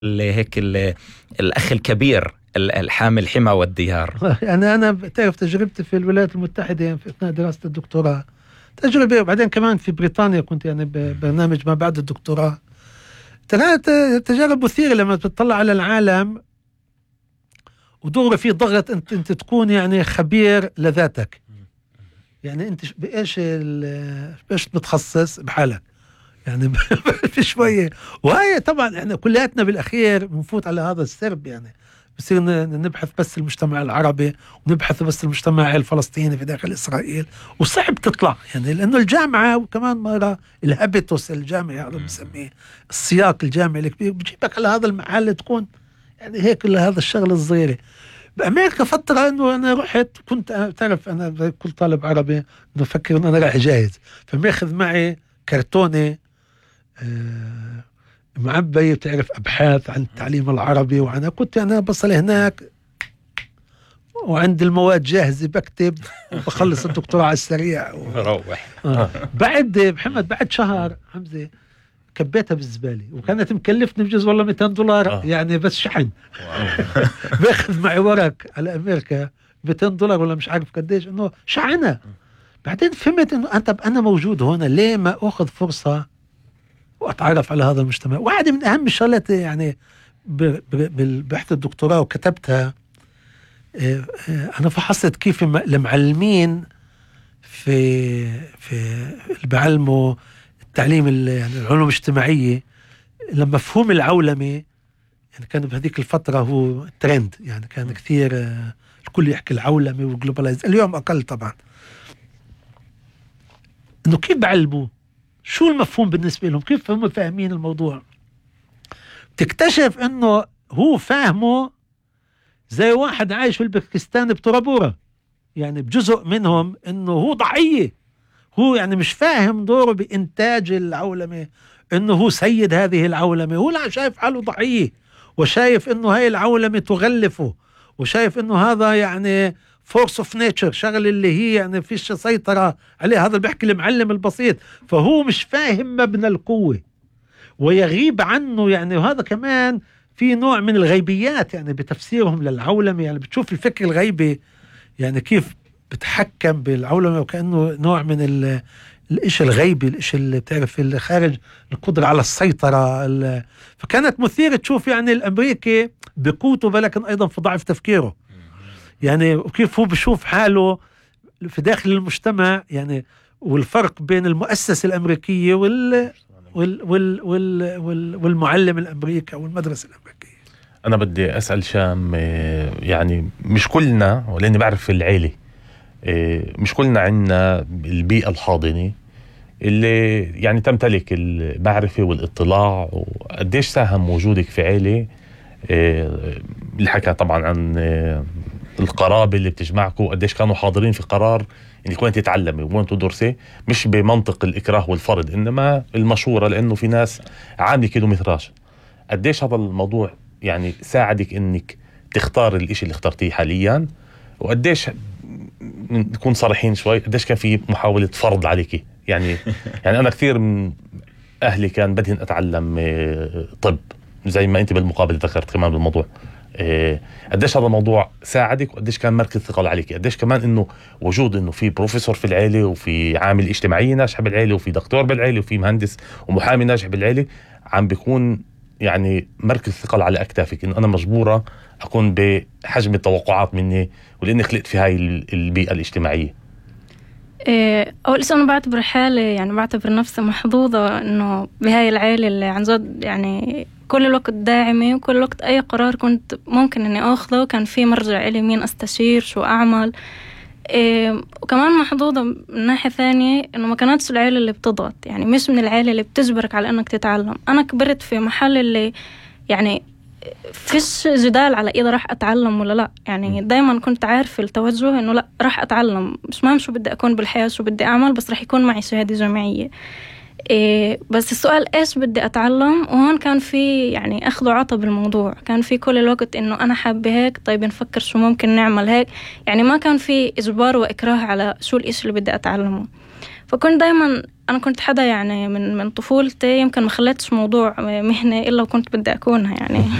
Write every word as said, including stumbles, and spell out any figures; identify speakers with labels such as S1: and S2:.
S1: اللي هيك اللي الأخ الكبير الحامل حمى والديار.
S2: يعني أنا تعرف تجربتي في الولايات المتحدة في أثناء دراسة الدكتوراه تجربة، وبعدين كمان في بريطانيا كنت يعني ببرنامج ما بعد الدكتوراه. تجارب مثيرة لما تطلع على العالم ودور فيه ضغط أنت أنت تكون يعني خبير لذاتك، يعني أنت بإيش بإيش بتخصص بحالك يعني في شوية. وهي طبعا يعني كلياتنا بالأخير بنفوت على هذا السرب، يعني بصير نبحث بس المجتمع العربي ونبحث بس المجتمع الفلسطيني في داخل إسرائيل، وصعب تطلع يعني لأنه الجامعة وكمان مرة الهابيتوس الجامعي هذا بنسميه السياق الجامعي الكبير بجيبك على هذا المحل تكون يعني هيك لهذا الشغل الصغيرة. بأمريكا فترة إنه أنا رحت كنت تعرف أنا زي كل طالب عربي نفكر إنه أنا رايح جاهز، فماخذ معي كرتونة آه معبية بتعرف أبحاث عن التعليم العربي، وأنا كنت أنا بصل هناك وعند المواد جاهزة بكتب وبخلص الدكتوراه على السريع
S1: وروح.
S2: آه. بعد محمد بعد شهر حمزة كبيتها بالزبالة، وكانت مكلفني بجوز والله مئتين دولار آه. يعني بس شحن باخذ معي ورق على أمريكا مئتين دولار ولا مش عارف قديش إنه شحنها. بعدين فهمت إنه أنت أنا موجود هنا ليه ما أخذ فرصة وأتعرف على هذا المجتمع. واحدة من أهم الشغلات يعني بالبحث الدكتوراه وكتبتها أنا فحصت كيف المعلمين في في اللي بعلموا التعليم يعني العلوم الاجتماعية لما مفهوم العولمة يعني كان بهذيك الفترة هو ترند، يعني كان كثير الكل يحكي العولمة والجلوباليز، اليوم أقل طبعا. إنه كيف بعلموا شو المفهوم بالنسبة لهم، كيف هم فاهمين الموضوع. تكتشف إنه هو فاهمه زي واحد عايش في الباكستان بترابورة، يعني بجزء منهم إنه هو ضحية، هو يعني مش فاهم دوره بإنتاج العولمة، إنه هو سيد هذه العولمة، هو لا شايف حاله ضحية وشايف إنه هاي العولمة تغلفه، وشايف إنه هذا يعني فورس اوف نيتشر شغل اللي هي يعني فيش سيطرة عليه. هذا بيحكي المعلم البسيط، فهو مش فاهم مبنى القوة ويغيب عنه يعني. وهذا كمان في نوع من الغيبيات يعني بتفسيرهم للعولمة، يعني بتشوف الفكر الغيبي يعني كيف بتحكم بالعولمة وكأنه نوع من الإشي الغيبي، الإشي اللي بتعرف اللي خارج القدرة على السيطرة. فكانت مثيرة تشوف يعني الأمريكي بقوته ولكن أيضا في ضعف تفكيره، يعني وكيف هو بشوف حاله في داخل المجتمع يعني، والفرق بين المؤسسة الأمريكية وال وال وال وال وال والمعلم الأمريكي أو المدرسة الأمريكية.
S3: أنا بدي أسأل شام، يعني مش كلنا ولأني بعرف في العيلة مش كلنا عندنا البيئة الحاضنة اللي يعني تمتلك المعرفة والاطلاع، وقديش ساهم وجودك في عيلة اللي حكى طبعا عن القرابة اللي بتجمعكم، قديش كانوا حاضرين في قرار انك وين تتعلمي وين تدرسي، مش بمنطق الإكراه والفرض إنما المشورة، لأنه في ناس عاملة كيلومتراج. قديش هذا الموضوع يعني ساعدك انك تختار الاشي اللي اخترتيه حاليا، وقديش نكون صريحين شوي قديش كان في محاولة فرض عليكي يعني يعني أنا كثير من أهلي كان بدهن أتعلم طب زي ما أنت بالمقابل ذكرت كمان بالموضوع. قديش هذا الموضوع ساعدك وقديش كان مركز ثقل عليك، قديش كمان إنه وجود إنه في بروفيسور في العيلة وفي عامل اجتماعي ناجح بالعيلة وفي دكتور بالعيلة وفي مهندس ومحامي ناجح بالعيلة عم بيكون يعني مركز ثقل على أكتافك، إنه أنا مجبورة أكون بحجم التوقعات مني ولأني خلقت في هاي البيئة الاجتماعية.
S4: إيه أول شيء أنا بعتبر حالي يعني بعتبر نفسي محظوظة إنه بهاي العائلة اللي عن جد يعني كل الوقت داعمة، وكل الوقت أي قرار كنت ممكن إني أخذه كان في مرجع إلي مين أستشير شو أعمل. إيه وكمان محظوظة من ناحية ثانية إنه ما كانتش العائلة اللي بتضغط، يعني مش من العائلة اللي بتجبرك على إنك تتعلم. أنا كبرت في محل اللي يعني فيش جدال على إذا راح أتعلم ولا لا، يعني دايما كنت عارف التوجه إنه لا راح أتعلم، مش مهم شو بدي أكون بالحياة شو بدي أعمل، بس راح يكون معي شهادة جامعية. إيه بس السؤال إيش بدي أتعلم، وهون كان في يعني أخذ وعطى بالموضوع، كان في كل الوقت إنه أنا حابة هيك طيب نفكر شو ممكن نعمل هيك، يعني ما كان في إجبار وإكراه على شو الإشي اللي بدي أتعلمه. فكنت دايما أنا كنت حدا يعني من من طفولتي يمكن ما خليتش موضوع مهنة إلا وكنت بدي أكونها يعني